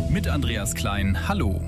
Mit Andreas Klein, hallo.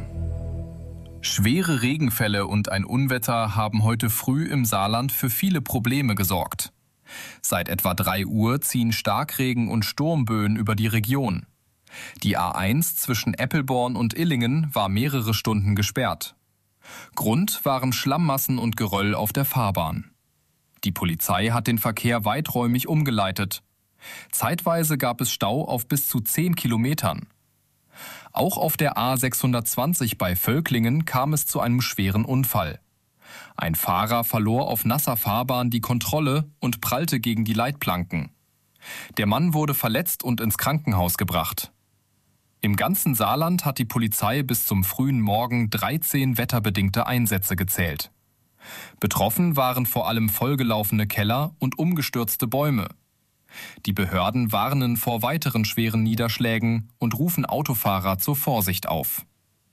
Schwere Regenfälle und ein Unwetter haben heute früh im Saarland für viele Probleme gesorgt. Seit etwa 3 Uhr ziehen Starkregen und Sturmböen über die Region. Die A1 zwischen Eppelborn und Illingen war mehrere Stunden gesperrt. Grund waren Schlammmassen und Geröll auf der Fahrbahn. Die Polizei hat den Verkehr weiträumig umgeleitet. Zeitweise gab es Stau auf bis zu 10 Kilometern. Auch auf der A620 bei Völklingen kam es zu einem schweren Unfall. Ein Fahrer verlor auf nasser Fahrbahn die Kontrolle und prallte gegen die Leitplanken. Der Mann wurde verletzt und ins Krankenhaus gebracht. Im ganzen Saarland hat die Polizei bis zum frühen Morgen 13 wetterbedingte Einsätze gezählt. Betroffen waren vor allem vollgelaufene Keller und umgestürzte Bäume. Die Behörden warnen vor weiteren schweren Niederschlägen und rufen Autofahrer zur Vorsicht auf.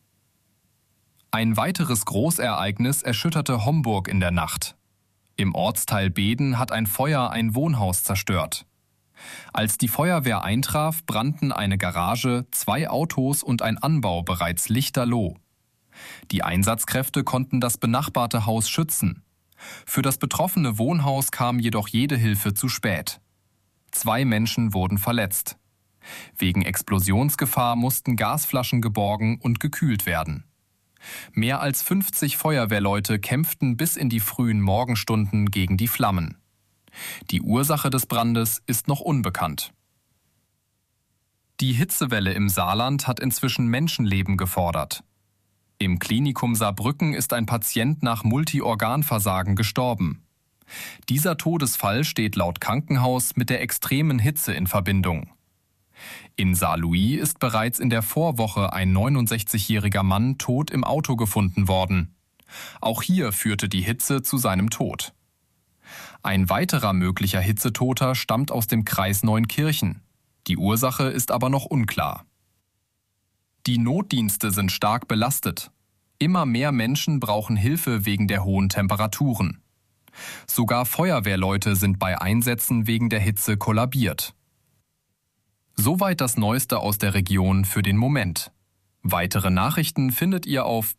Ein weiteres Großereignis erschütterte Homburg in der Nacht. Im Ortsteil Beeden hat ein Feuer ein Wohnhaus zerstört. Als die Feuerwehr eintraf, brannten eine Garage, 2 Autos und ein Anbau bereits lichterloh. Die Einsatzkräfte konnten das benachbarte Haus schützen. Für das betroffene Wohnhaus kam jedoch jede Hilfe zu spät. 2 Menschen wurden verletzt. Wegen Explosionsgefahr mussten Gasflaschen geborgen und gekühlt werden. Mehr als 50 Feuerwehrleute kämpften bis in die frühen Morgenstunden gegen die Flammen. Die Ursache des Brandes ist noch unbekannt. Die Hitzewelle im Saarland hat inzwischen Menschenleben gefordert. Im Klinikum Saarbrücken ist ein Patient nach Multiorganversagen gestorben. Dieser Todesfall steht laut Krankenhaus mit der extremen Hitze in Verbindung. In Saarlouis ist bereits in der Vorwoche ein 69-jähriger Mann tot im Auto gefunden worden. Auch hier führte die Hitze zu seinem Tod. Ein weiterer möglicher Hitzetoter stammt aus dem Kreis Neunkirchen. Die Ursache ist aber noch unklar. Die Notdienste sind stark belastet. Immer mehr Menschen brauchen Hilfe wegen der hohen Temperaturen. Sogar Feuerwehrleute sind bei Einsätzen wegen der Hitze kollabiert. Soweit das Neueste aus der Region für den Moment. Weitere Nachrichten findet ihr auf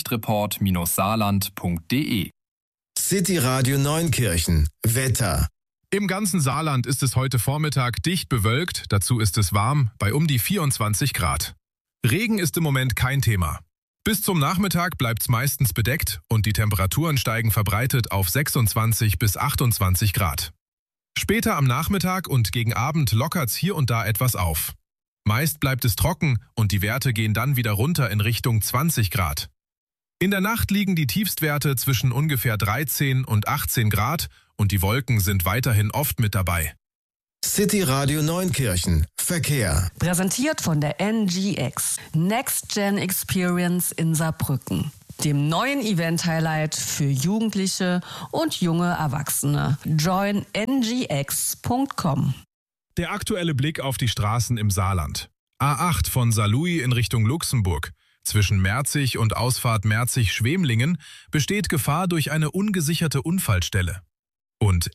blaulichtreport-saarland.de. City Radio Neunkirchen. Wetter. Im ganzen Saarland ist es heute Vormittag dicht bewölkt, dazu ist es warm, bei um die 24 Grad. Regen ist im Moment kein Thema. Bis zum Nachmittag bleibt's meistens bedeckt und die Temperaturen steigen verbreitet auf 26 bis 28 Grad. Später am Nachmittag und gegen Abend lockert's hier und da etwas auf. Meist bleibt es trocken und die Werte gehen dann wieder runter in Richtung 20 Grad. In der Nacht liegen die Tiefstwerte zwischen ungefähr 13 und 18 Grad und die Wolken sind weiterhin oft mit dabei. City Radio Neunkirchen. Verkehr. Präsentiert von der NGX, Next Gen Experience in Saarbrücken, dem neuen Event-Highlight für Jugendliche und junge Erwachsene. Join ngx.com. Der aktuelle Blick auf die Straßen im Saarland. A8 von Saarlouis in Richtung Luxemburg. Zwischen Merzig und Ausfahrt Merzig-Schwemlingen besteht Gefahr durch eine ungesicherte Unfallstelle. Und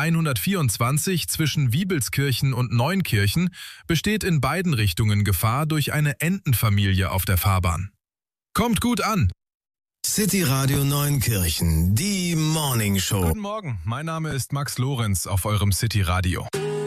L124 zwischen Wiebelskirchen und Neunkirchen besteht in beiden Richtungen Gefahr durch eine Entenfamilie auf der Fahrbahn. Kommt gut an! City Radio Neunkirchen, die Morning Show. Guten Morgen, mein Name ist Max Lorenz auf eurem City Radio.